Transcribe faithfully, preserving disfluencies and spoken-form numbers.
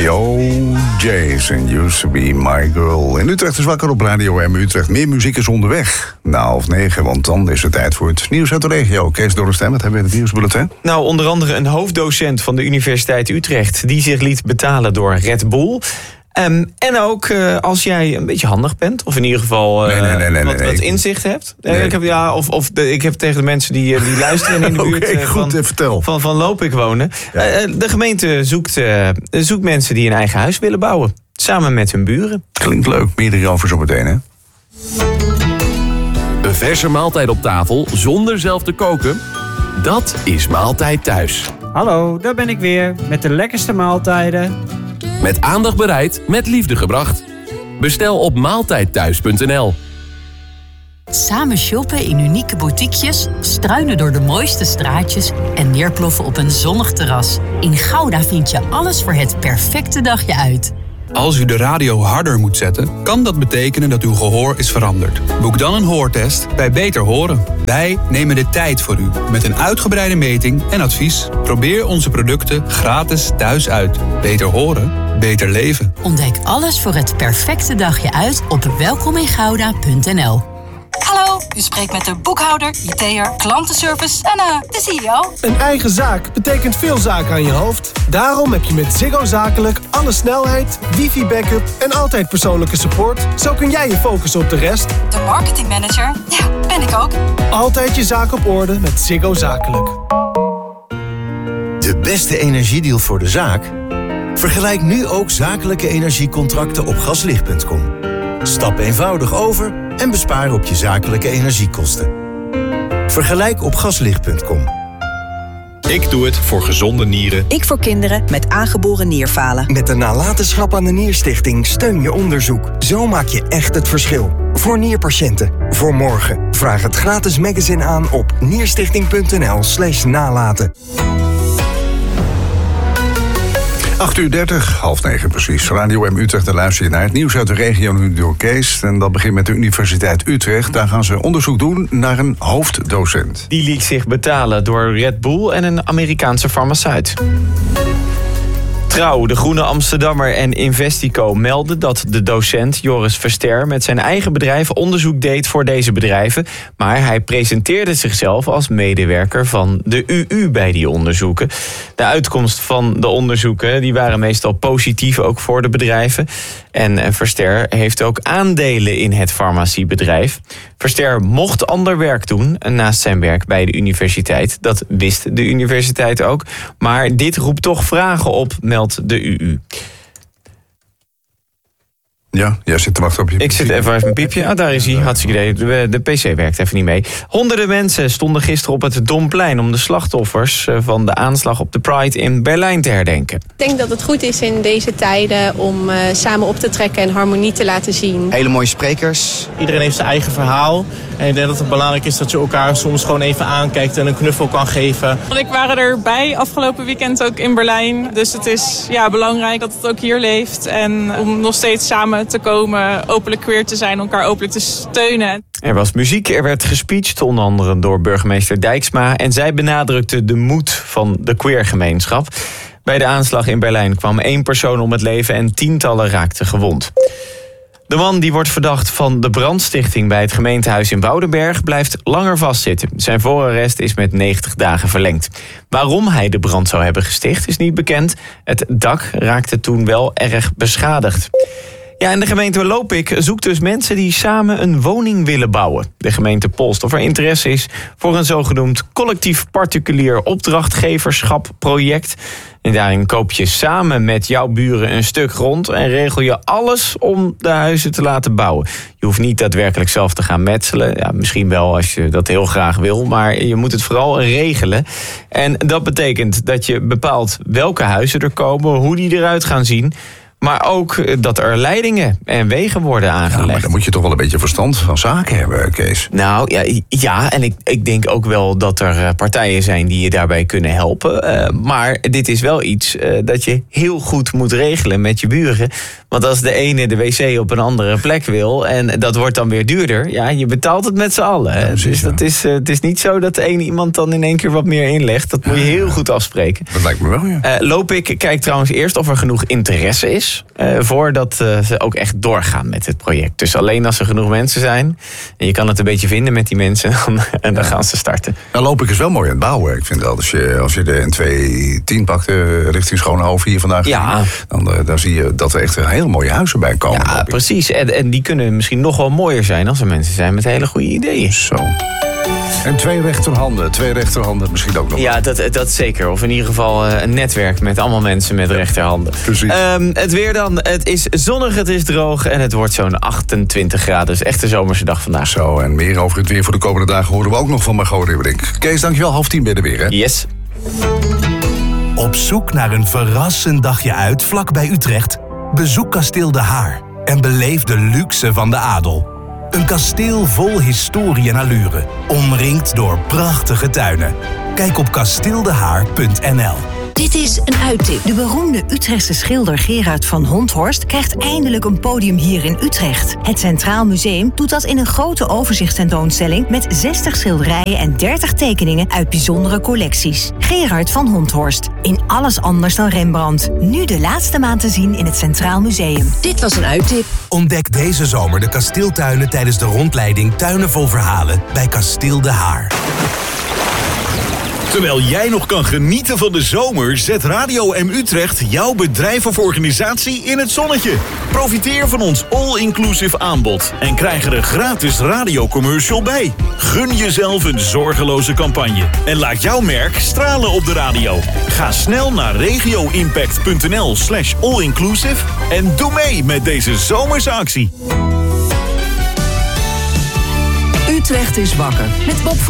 Yo, Jason used to be my girl. In Utrecht is wakker op Radio M Utrecht. Meer muziek is onderweg. Na half negen, want dan is het tijd voor het nieuws uit de regio. Kees Dorrestein, wat hebben we in het nieuwsbulletin? Nou, onder andere een hoofddocent van de Universiteit Utrecht die zich liet betalen door Red Bull. Um, en ook uh, als jij een beetje handig bent, of in ieder geval uh, nee, nee, nee, nee, wat, nee, wat nee. inzicht hebt. Nee. Ik heb, ja, of of de, ik heb tegen de mensen die, die luisteren in de buurt okay, uh, goed, van, vertel. van, van Lopik wonen. Ja. Uh, de gemeente zoekt, uh, zoekt mensen die een eigen huis willen bouwen. Samen met hun buren. Klinkt leuk, meer erover zo meteen, hè? Een verse maaltijd op tafel zonder zelf te koken? Dat is Maaltijd Thuis. Hallo, daar ben ik weer met de lekkerste maaltijden. Met aandacht bereid, met liefde gebracht. Bestel op maaltijdthuis punt n l. Samen shoppen in unieke boutiquejes, struinen door de mooiste straatjes en neerploffen op een zonnig terras. In Gouda vind je alles voor het perfecte dagje uit. Als u de radio harder moet zetten, kan dat betekenen dat uw gehoor is veranderd. Boek dan een hoortest bij Beter Horen. Wij nemen de tijd voor u met een uitgebreide meting en advies. Probeer onze producten gratis thuis uit. Beter horen, beter leven. Ontdek alles voor het perfecte dagje uit op welkom in gouda punt n l. Hallo, u spreekt met de boekhouder, I T'er, klantenservice en uh, de C E O. Een eigen zaak betekent veel zaken aan je hoofd. Daarom heb je met Ziggo Zakelijk alle snelheid, wifi-backup en altijd persoonlijke support. Zo kun jij je focussen op de rest. De marketingmanager? Ja, ben ik ook. Altijd je zaak op orde met Ziggo Zakelijk. De beste energiedeal voor de zaak? Vergelijk nu ook zakelijke energiecontracten op gaslicht punt com. Stap eenvoudig over en bespaar op je zakelijke energiekosten. Vergelijk op gaslicht punt com. Ik doe het voor gezonde nieren. Ik voor kinderen met aangeboren nierfalen. Met de nalatenschap aan de Nierstichting steun je onderzoek. Zo maak je echt het verschil. Voor nierpatiënten. Voor morgen. Vraag het gratis magazine aan op nierstichting punt n l slash nalaten. acht uur dertig, half negen precies. Radio M Utrecht, daar luister je naar het nieuws uit de regio nu door Kees. En dat begint met de Universiteit Utrecht. Daar gaan ze onderzoek doen naar een hoofddocent. Die liet zich betalen door Red Bull en een Amerikaanse farmaceut. Trouw, De Groene Amsterdammer en Investico melden dat de docent Joris Verster met zijn eigen bedrijf onderzoek deed voor deze bedrijven. Maar hij presenteerde zichzelf als medewerker van de U U bij die onderzoeken. De uitkomst van de onderzoeken die waren meestal positief ook voor de bedrijven. En Verster heeft ook aandelen in het farmaciebedrijf. Verster mocht ander werk doen naast zijn werk bij de universiteit. Dat wist de universiteit ook. Maar dit roept toch vragen op, meldt de U U. Ja, jij zit te wachten op je... Ik zit even uit mijn piepje. Ah, daar is hij. Hartstikke idee. De, de P C werkt even niet mee. Honderden mensen stonden gisteren op het Domplein om de slachtoffers van de aanslag op de Pride in Berlijn te herdenken. Ik denk dat het goed is in deze tijden om uh, samen op te trekken en harmonie te laten zien. Hele mooie sprekers. Iedereen heeft zijn eigen verhaal. En ik denk dat het belangrijk is dat je elkaar soms gewoon even aankijkt en een knuffel kan geven. Ik waren erbij afgelopen weekend ook in Berlijn. Dus het is ja, belangrijk dat het ook hier leeft. En om nog steeds samen te komen, openlijk queer te zijn, elkaar openlijk te steunen. Er was muziek, er werd gespeecht, onder andere door burgemeester Dijksma. En zij benadrukte de moed van de queergemeenschap. Bij de aanslag in Berlijn kwam één persoon om het leven en tientallen raakten gewond. De man die wordt verdacht van de brandstichting bij het gemeentehuis in Woudenberg blijft langer vastzitten. Zijn voorarrest is met negentig dagen verlengd. Waarom hij de brand zou hebben gesticht is niet bekend. Het dak raakte toen wel erg beschadigd. Ja, en de gemeente Lopik zoekt dus mensen die samen een woning willen bouwen. De gemeente polst of er interesse is voor een zogenoemd collectief particulier opdrachtgeverschap-project. En daarin koop je samen met jouw buren een stuk grond en regel je alles om de huizen te laten bouwen. Je hoeft niet daadwerkelijk zelf te gaan metselen. Ja, misschien wel als je dat heel graag wil, maar je moet het vooral regelen. En dat betekent dat je bepaalt welke huizen er komen, hoe die eruit gaan zien, Maar ook dat er leidingen en wegen worden aangelegd. Ja, maar dan moet je toch wel een beetje verstand van zaken hebben, Kees. Nou ja, ja en ik, ik denk ook wel dat er partijen zijn die je daarbij kunnen helpen. Uh, maar dit is wel iets uh, dat je heel goed moet regelen met je buren. Want als de ene de wc op een andere plek wil en dat wordt dan weer duurder, ja, je betaalt het met z'n allen. Ja, precies, dus dat ja. is, uh, het is niet zo dat de ene iemand dan in één keer wat meer inlegt. Dat moet je heel goed afspreken. Dat lijkt me wel, ja. Uh, Lopik kijkt trouwens eerst of er genoeg interesse is Uh, voordat uh, ze ook echt doorgaan met het project. Dus alleen als er genoeg mensen zijn en je kan het een beetje vinden met die mensen, dan, en dan ja. gaan ze starten. Nou, Lopik is wel mooi aan het bouwen. Ik vind dat als je, als je de N twee tien pakt uh, richting Schoonhoven hier vandaag, ja. dan, uh, dan zie je dat er echt hele mooie huizen bij komen. Ja, precies. En, en die kunnen misschien nog wel mooier zijn als er mensen zijn met hele goede ideeën. Zo. En twee rechterhanden, twee rechterhanden misschien ook nog. Ja, dat, dat zeker. Of in ieder geval uh, een netwerk met allemaal mensen met rechterhanden. Precies. Um, het weer dan. Het is zonnig, het is droog en het wordt zo'n achtentwintig graden. Dus echt een zomerse dag vandaag. Zo, en meer over het weer voor de komende dagen horen we ook nog van Margot Ribberink. Kees, dankjewel. Half tien ben je er weer, hè? Yes. Op zoek naar een verrassend dagje uit vlakbij Utrecht? Bezoek Kasteel De Haar en beleef de luxe van de adel. Een kasteel vol historie en allure, omringd door prachtige tuinen. Kijk op kasteel de haar punt n l. Dit is een uittip. De beroemde Utrechtse schilder Gerard van Honthorst krijgt eindelijk een podium hier in Utrecht. Het Centraal Museum doet dat in een grote overzichtstentoonstelling met zestig schilderijen en dertig tekeningen uit bijzondere collecties. Gerard van Honthorst, in alles anders dan Rembrandt. Nu de laatste maand te zien in het Centraal Museum. Dit was een uittip. Ontdek deze zomer de kasteeltuinen tijdens de rondleiding Tuinen vol Verhalen bij Kasteel De Haar. Terwijl jij nog kan genieten van de zomer, zet Radio M Utrecht jouw bedrijf of organisatie in het zonnetje. Profiteer van ons all-inclusive aanbod en krijg er een gratis radiocommercial bij. Gun jezelf een zorgeloze campagne en laat jouw merk stralen op de radio. Ga snel naar regioimpact.nl slash all-inclusive en doe mee met deze zomerse actie. Utrecht is wakker met Bob van